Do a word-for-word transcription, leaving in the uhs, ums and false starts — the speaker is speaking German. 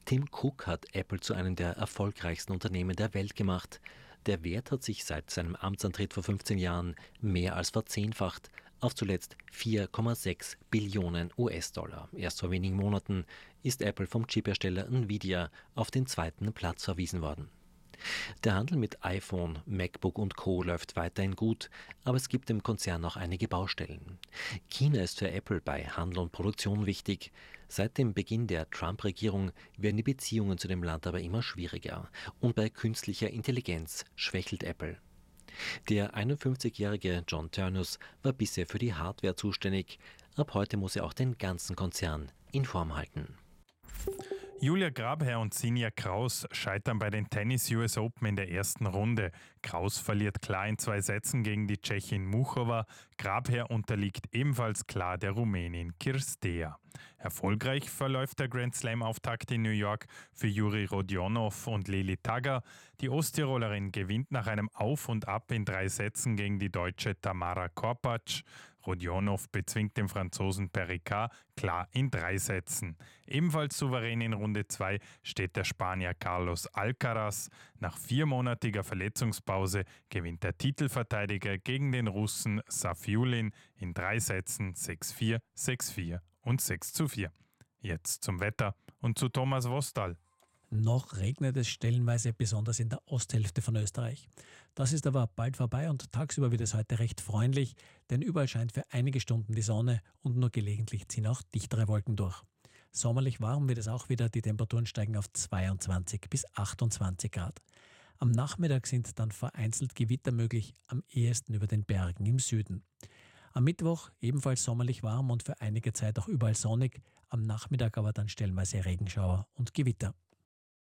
Tim Cook hat Apple zu einem der erfolgreichsten Unternehmen der Welt gemacht. Der Wert hat sich seit seinem Amtsantritt vor fünfzehn Jahren mehr als verzehnfacht, auf zuletzt vier Komma sechs Billionen U S-Dollar. Erst vor wenigen Monaten ist Apple vom Chiphersteller Nvidia auf den zweiten Platz verwiesen worden. Der Handel mit iPhone, MacBook und Co. läuft weiterhin gut, aber es gibt im Konzern noch einige Baustellen. China ist für Apple bei Handel und Produktion wichtig. Seit dem Beginn der Trump-Regierung werden die Beziehungen zu dem Land aber immer schwieriger. Und bei künstlicher Intelligenz schwächelt Apple. Der einundfünfzigjährige John Ternus war bisher für die Hardware zuständig. Ab heute muss er auch den ganzen Konzern in Form halten. Julia Grabherr und Sinja Kraus scheitern bei den Tennis-U S Open in der ersten Runde. Kraus verliert klar in zwei Sätzen gegen die Tschechin Muchova. Grabherr unterliegt ebenfalls klar der Rumänin Kirstea. Erfolgreich verläuft der Grand Slam-Auftakt in New York für Juri Rodionov und Lili Tagger. Die Osttirolerin gewinnt nach einem Auf und Ab in drei Sätzen gegen die Deutsche Tamara Korpatsch. Rodionov bezwingt den Franzosen Perricard klar in drei Sätzen. Ebenfalls souverän in Runde zwei steht der Spanier Carlos Alcaraz. Nach viermonatiger Verletzungspause gewinnt der Titelverteidiger gegen den Russen Safiullin in drei Sätzen sechs vier, sechs vier und sechs zu vier. Jetzt zum Wetter und zu Thomas Wostal. Noch regnet es stellenweise, besonders in der Osthälfte von Österreich. Das ist aber bald vorbei und tagsüber wird es heute recht freundlich, denn überall scheint für einige Stunden die Sonne und nur gelegentlich ziehen auch dichtere Wolken durch. Sommerlich warm wird es auch wieder, die Temperaturen steigen auf zweiundzwanzig bis achtundzwanzig Grad. Am Nachmittag sind dann vereinzelt Gewitter möglich, am ehesten über den Bergen im Süden. Am Mittwoch ebenfalls sommerlich warm und für einige Zeit auch überall sonnig, am Nachmittag aber dann stellenweise Regenschauer und Gewitter.